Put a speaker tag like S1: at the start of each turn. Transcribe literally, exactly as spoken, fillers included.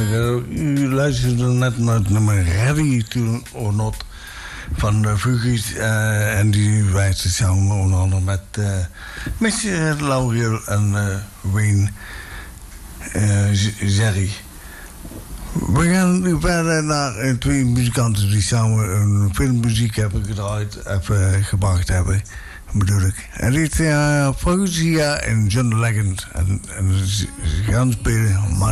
S1: u luisterde net naar het nummer Ready to or Not van de Fugees. Uh, en die wijst samen onder andere met, uh, met uh, Laurel en uh, Wayne uh, Jerry. We gaan nu verder naar uh, twee muzikanten die samen een filmmuziek hebben gedraaid, even gebracht hebben. Bedoel ik. En dit is uh, Fausia en John Legend. En, en ze gaan spelen.